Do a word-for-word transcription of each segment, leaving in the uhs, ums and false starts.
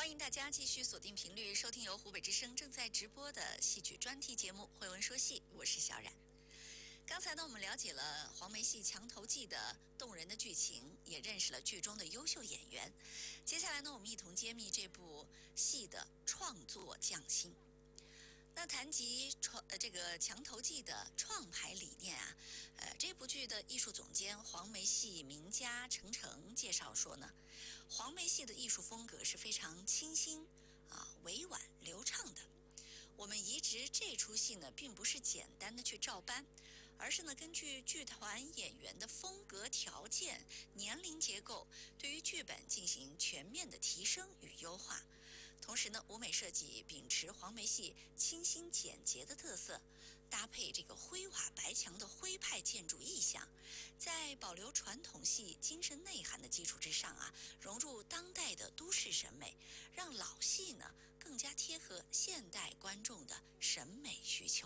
欢迎大家继续锁定频率收听由湖北之声正在直播的戏曲专题节目《慧文说戏》，我是小冉。刚才呢，我们了解了黄梅戏《墙头记》的动人的剧情，也认识了剧中的优秀演员。接下来呢，我们一同揭秘这部戏的创作匠心。那谈及创呃这个《墙头记》的创排理念啊，呃，这部剧的艺术总监黄梅戏名家程程介绍说呢，黄梅戏的艺术风格是非常清新啊、委婉流畅的。我们移植这出戏呢，并不是简单的去照搬，而是呢根据剧团演员的风格条件、年龄结构，对于剧本进行全面的提升与优化。同时呢，舞美设计秉持黄梅戏清新简洁的特色，搭配这个灰瓦白墙的徽派建筑意象，在保留传统戏精神内涵的基础之上啊，融入当代的都市审美，让老戏呢更加贴合现代观众的审美需求。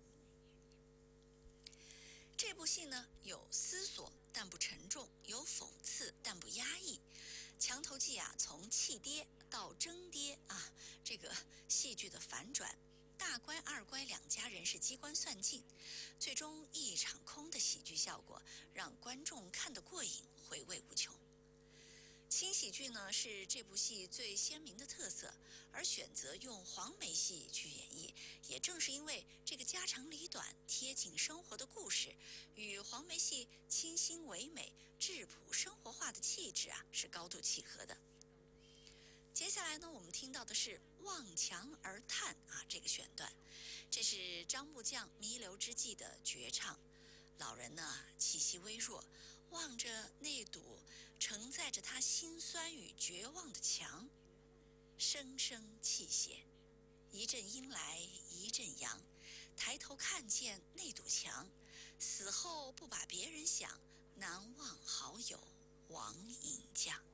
这部戏呢有思索但不沉重，有讽刺但不压抑。墙头记啊，从弃爹到争爹啊，这个戏剧的反转，大乖二乖两家人是机关算尽，最终一场空的喜剧效果，让观众看得过瘾，回味无穷。轻喜剧呢是这部戏最鲜明的特色，而选择用黄梅戏去演绎，也正是因为这个家长里短、贴近生活的故事，与黄梅戏清新唯美、质朴生活化的气质啊是高度契合的。接下来呢，我们听到的是望墙而叹啊这个选段，这是张木匠弥留之际的绝唱。老人呢气息微弱，望着那堵承载着他心酸与绝望的墙，声声泣血。一阵阴来一阵阳，抬头看见那堵墙，死后不把别人想，难忘好友王隐将。